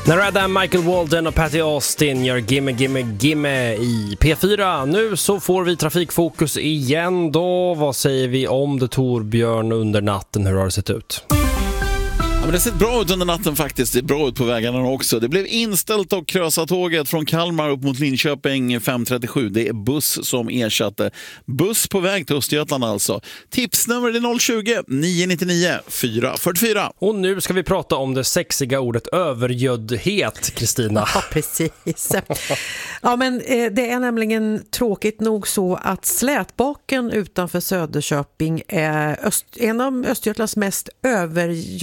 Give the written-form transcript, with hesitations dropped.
När Adam, Michael Walden och Patty Austin gör Gimme Gimme Gimme i P4. Nu så får vi trafikfokus igen då. Vad säger vi om det, Torbjörn, under natten? Hur har det sett ut? Men det ser bra ut under natten faktiskt. Det är bra ut på vägarna också. Det blev inställt och Krösa-tåget från Kalmar upp mot Linköping 5.37. Det är buss som ersatte. Buss på väg till Östergötland alltså. Tipsnummer är 020-999 444. Och nu ska vi prata om det sexiga ordet övergöddhet, Kristina. Ja, precis. Ja, men det är nämligen tråkigt nog så att Slätbaken utanför Söderköping är en av Östergötlands mest övergödda